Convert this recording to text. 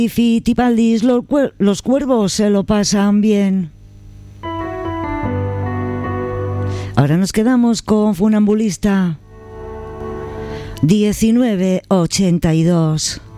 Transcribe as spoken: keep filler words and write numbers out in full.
Fittipaldis, los, cuer- los cuervos se lo pasan bien. Ahora nos quedamos con Funambulista diecinueve ochenta y dos.